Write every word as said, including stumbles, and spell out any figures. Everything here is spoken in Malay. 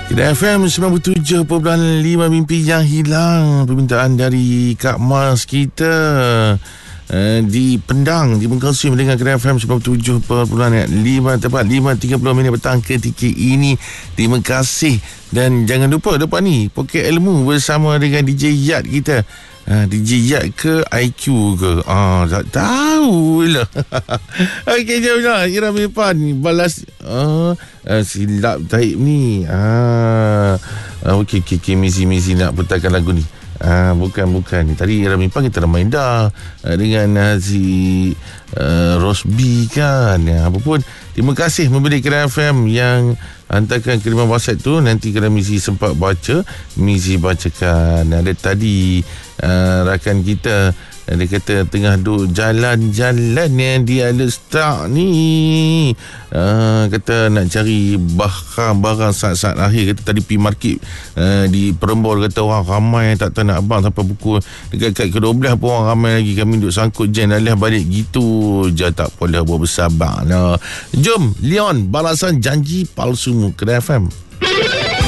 Kedai F M sembilan puluh tujuh perpuluhan lima Mimpi Yang Hilang. Permintaan dari Kak Mas kita uh, di Pendang, di Bengkongsi mendengar Kedai F M sembilan puluh tujuh perpuluhan lima tepat lima tiga puluh minit petang ketika ini. Terima kasih. Dan jangan lupa depan ni Poket Ilmu bersama dengan D J Yat kita. Ha, D J Yat ke I Q ke? Ah, tak tahu lah. Okey, jomlah. Ira Mipan balas ah, uh, silap taib ni. Ah, uh, okey, okey, okey. Misi-misi nak putarkan lagu ni. Ah, bukan, bukan. Tadi Ira Mipan kita ramai dah uh, dengan uh, si uh, Rosby kan. Ya, apa pun, terima kasih memberi Kedai F M yang hantarkan kiriman WhatsApp tu. Nanti kalau Mizi sempat baca, Mizi bacakan. Ada tadi uh, rakan kita, dia kata tengah duk jalan-jalan yang di Alestak ni, uh, kata nak cari barang-barang saat-saat akhir. Kata tadi pergi market uh, di Perembor, kata orang ramai tak tahu nak abang sampai pukul dekat-dekat ke dua belas pun orang ramai lagi. Kami duk sangkut jen alih balik gitu je. Tak apalah, buat bersabar lah. Jom Leon balasan janji palsu Kedai F M.